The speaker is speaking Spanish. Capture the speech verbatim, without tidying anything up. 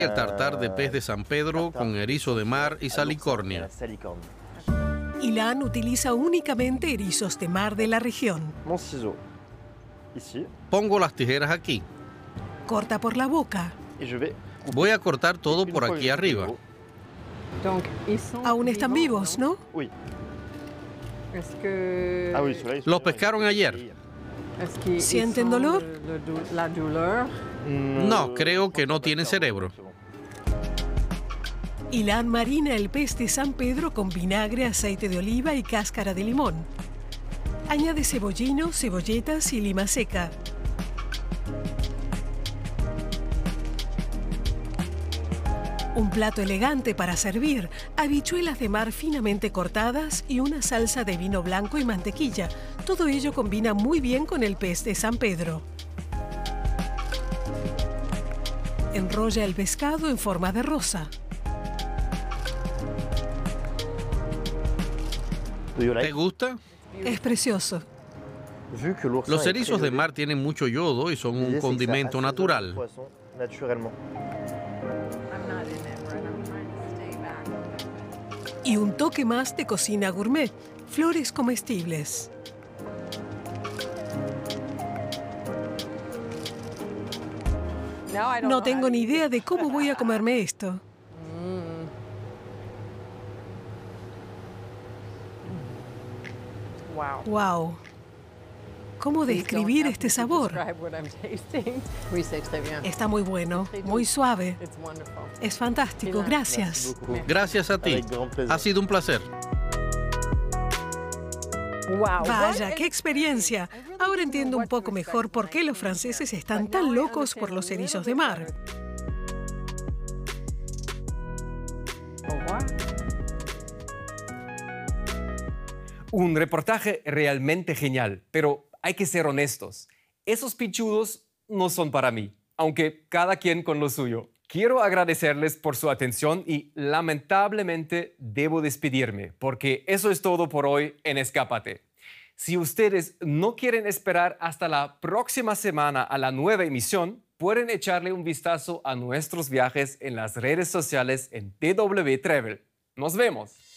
El tartar de pez de San Pedro con erizo de mar y salicornia. Ilan utiliza únicamente erizos de mar de la región. Pongo las tijeras aquí. Corta por la boca. Voy a cortar todo por aquí arriba. Aún están vivos, ¿no? Los pescaron ayer. ¿Sienten dolor? No, creo que no tienen cerebro. Ilan marina el pez de San Pedro con vinagre, aceite de oliva y cáscara de limón. Añade cebollino, cebolletas y lima seca. Un plato elegante para servir, habichuelas de mar finamente cortadas y una salsa de vino blanco y mantequilla. Todo ello combina muy bien con el pez de San Pedro. Enrolla el pescado en forma de rosa. ¿Te gusta? Es precioso. Los erizos de mar tienen mucho yodo y son un condimento natural. Y un toque más de cocina gourmet, flores comestibles. No tengo ni idea de cómo voy a comerme esto. Wow. ¿Cómo describir este sabor? Está muy bueno, muy suave. Es fantástico, gracias. Gracias a ti. Ha sido un placer. Vaya, qué experiencia. Ahora entiendo un poco mejor por qué los franceses están tan locos por los erizos de mar. Un reportaje realmente genial, pero hay que ser honestos. Esos pichudos no son para mí, aunque cada quien con lo suyo. Quiero agradecerles por su atención y lamentablemente debo despedirme, porque eso es todo por hoy en Escápate. Si ustedes no quieren esperar hasta la próxima semana a la nueva emisión, pueden echarle un vistazo a nuestros viajes en las redes sociales en T W Travel. ¡Nos vemos!